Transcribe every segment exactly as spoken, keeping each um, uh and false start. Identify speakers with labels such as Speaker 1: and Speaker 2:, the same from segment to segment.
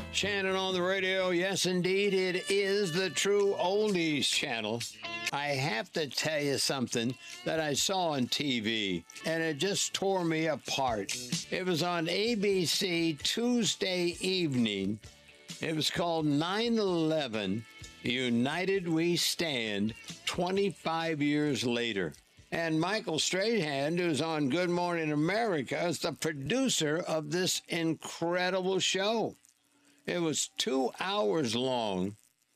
Speaker 1: Shannon on the radio. Yes, indeed, it is the True Oldies channel. I have to tell you something that I saw on T V, and it just tore me apart. It was on A B C Tuesday evening. It was called nine eleven, United We Stand, twenty-five years later. And Michael Strahan, who's on Good Morning America, is the producer of this incredible show. It was two hours long,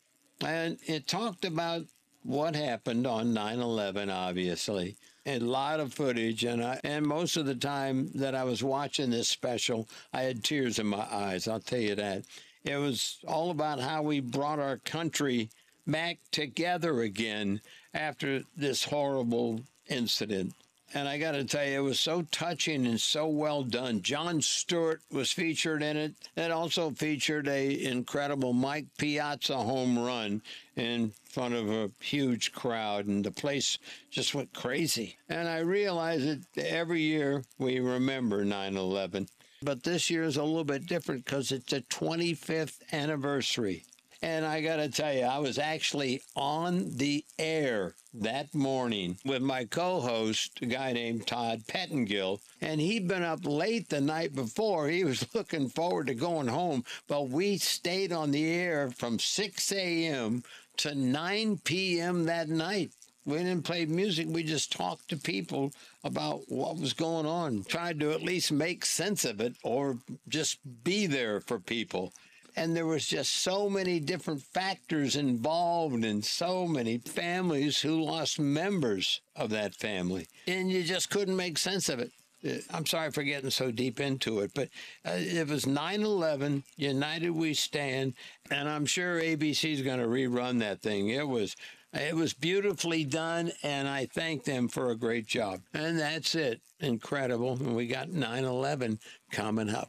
Speaker 1: and it talked about what happened on nine eleven, obviously. A lot of footage, and I, and most of the time that I was watching this special, I had tears in my eyes, I'll tell you that. It was all about how we brought our country back together again after this horrible incident. And I got to tell you, it was so touching and so well done. Jon Stewart was featured in it. It also featured a incredible Mike Piazza home run in front of a huge crowd, and the place just went crazy. And I realize that every year we remember nine eleven, but this year is a little bit different because it's the twenty-fifth anniversary. And I got to tell you, I was actually on the air that morning with my co-host, a guy named Todd Pettengill, and he'd been up late the night before. He was looking forward to going home, but we stayed on the air from six a.m. to nine p.m. that night. We didn't play music. We just talked to people about what was going on, tried to at least make sense of it or just be there for people. And there was just so many different factors involved and so many families who lost members of that family. And you just couldn't make sense of it. I'm sorry for getting so deep into it, but uh, it was nine eleven, United We Stand, and I'm sure A B C is going to rerun that thing. It was it was beautifully done, and I thank them for a great job. And that's it. Incredible. And we got nine eleven coming up.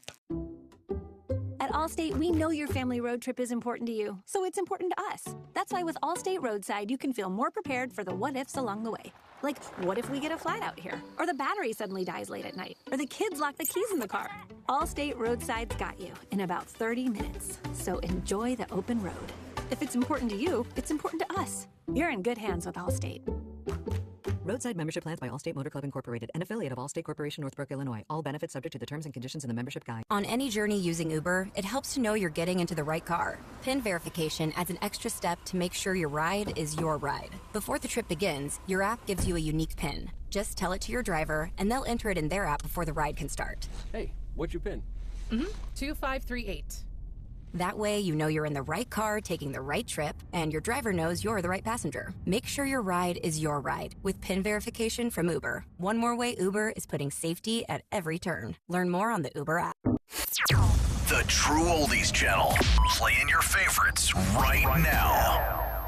Speaker 2: At Allstate, we know your family road trip is important to you, so it's important to us. That's why with Allstate Roadside, you can feel more prepared for the what-ifs along the way. Like, what if we get a flat out here? Or the battery suddenly dies late at night? Or the kids lock the keys in the car? Allstate Roadside's got you in about thirty minutes. So enjoy the open road. If it's important to you, it's important to us. You're in good hands with Allstate.
Speaker 3: Roadside membership plans by Allstate Motor Club Incorporated, an affiliate of Allstate Corporation, Northbrook, Illinois. All benefits subject to the terms and conditions in the membership guide.
Speaker 4: On any journey using Uber, it helps to know you're getting into the right car. PIN verification adds an extra step to make sure your ride is your ride. Before the trip begins, your app gives you a unique PIN. Just tell it to your driver, and they'll enter it in their app before the ride can start.
Speaker 5: Hey, what's your PIN?
Speaker 6: Mm-hmm. two five three eight.
Speaker 4: That way, you know you're in the right car taking the right trip, and your driver knows you're the right passenger. Make sure your ride is your ride with PIN verification from Uber. One more way Uber is putting safety at every turn. Learn more on the Uber app.
Speaker 7: The True Oldies channel. Playing your favorites right now.